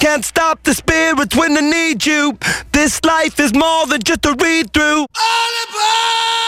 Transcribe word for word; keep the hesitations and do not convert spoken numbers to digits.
can't stop the spirits when they need you. This life is more than just a read-through. All aboard!